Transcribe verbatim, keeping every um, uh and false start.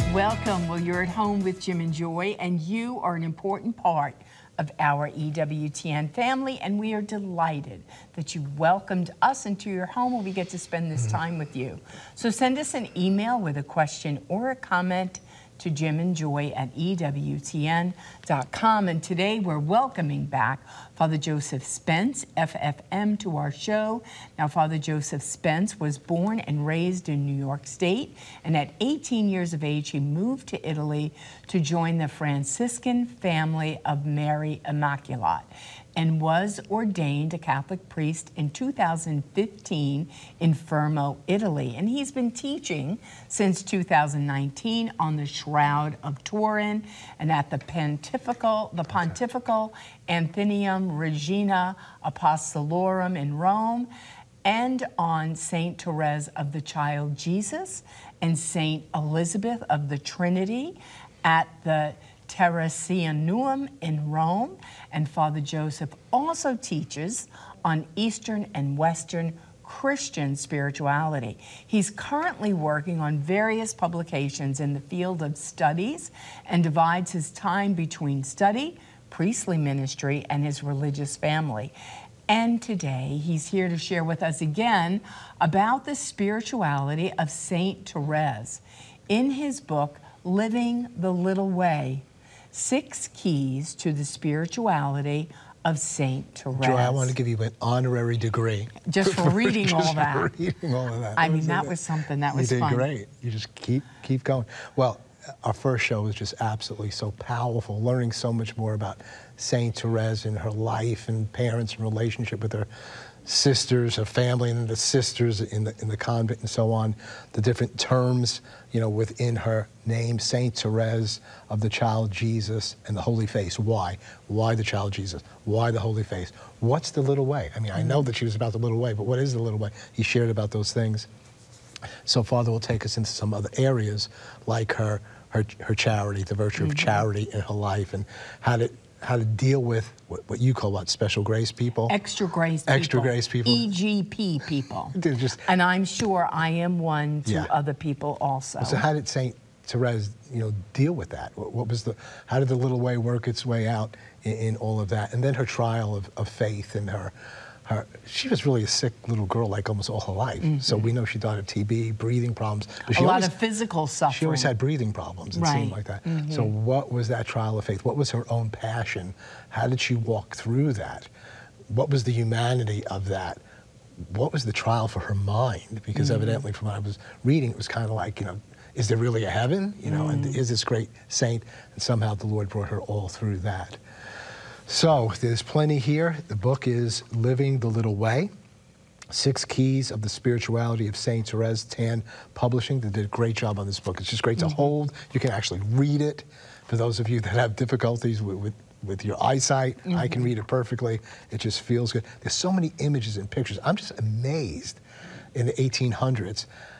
Welcome. Well, you're at home with Jim and Joy, and you are an important part of our E W T N family, and we are delighted that you welcomed us into your home and we get to spend this time with you. So send us an email with a question or a comment to Jim and Joy at E W T N dot com. And today we're welcoming back Father Joseph Spence, F F M, to our show. Now, Father Joseph Spence was born and raised in New York State, and at eighteen years of age, he moved to Italy to join the Franciscan family of Mary Immaculate, and was ordained a Catholic priest in two thousand fifteen in Fermo, Italy. And he's been teaching since two thousand nineteen on the Shroud of Turin and at the Pontifical, the Pontifical Athenaeum Regina Apostolorum in Rome, and on Saint Therese of the Child Jesus and Saint Elizabeth of the Trinity at the Teresianum in Rome. And Father Joseph also teaches on Eastern and Western Christian spirituality. He's currently working on various publications in the field of studies and divides his time between study, priestly ministry, and his religious family. And today he's here to share with us again about the spirituality of Saint Therese. In his book, Living the Little Way, Six Keys to the Spirituality of Saint Therese. Joy, I want to give you an honorary degree. Just for reading just all that. For reading all of that. I mean, that was something. That was fun. You did fun. great. You just keep keep going. Well, our first show was just absolutely so powerful, learning so much more about Saint Therese and her life and parents and relationship with her sisters, her family, and the sisters in the in the convent and so on. The different terms, you know, within her name, Saint Therese of the Child Jesus and the Holy Face. Why? Why the Child Jesus? Why the Holy Face? What's the little way? I mean, I know that she was about the little way, but what is the little way? He shared about those things. So Father will take us into some other areas, like her her her charity, the virtue mm-hmm. of charity in her life, and how to how to deal with what, what you call what special grace people, extra grace, people. extra grace people, E G P people. just, and I'm sure I am one to yeah. other people also. So how did Saint Therese, you know, deal with that? What, what was the how did the little way work its way out in, in all of that? And then her trial of, of faith and her. Her, she was really a sick little girl, like almost all her life. Mm-hmm. So we know she died of T B, breathing problems. But she a lot always, of physical suffering. She always had breathing problems, it right. seemed like that. Mm-hmm. So what was that trial of faith? What was her own passion? How did she walk through that? What was the humanity of that? What was the trial for her mind? Because mm-hmm. evidently from what I was reading, it was kind of like, you know, is there really a heaven? You know, mm-hmm. and is this great saint? And somehow the Lord brought her all through that. So there's plenty here. The book is Living the Little Way, Six Keys of the Spirituality of Saint Therese, Tan Publishing. They did a great job on this book. It's just great to mm-hmm. hold. You can actually read it. For those of you that have difficulties with, with, with your eyesight, mm-hmm. I can read it perfectly. It just feels good. There's so many images and pictures. I'm just amazed in the eighteen hundreds